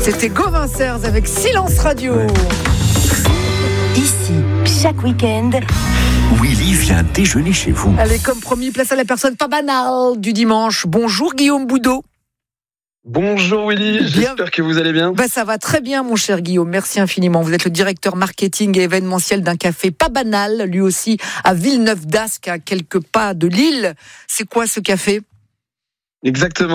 C'était Gauvin Serres avec Silence Radio. Ouais. Ici, chaque week-end, Willy vient déjeuner chez vous. Allez, comme promis, place à la personne pas banale du dimanche. Bonjour Guillaume Boudot. Bonjour Willy, j'espère que vous allez bien. Ça va très bien mon cher Guillaume, merci infiniment. Vous êtes le directeur marketing et événementiel d'un café pas banal, lui aussi à Villeneuve d'Ascq, à quelques pas de Lille. C'est quoi ce café ? Exactement.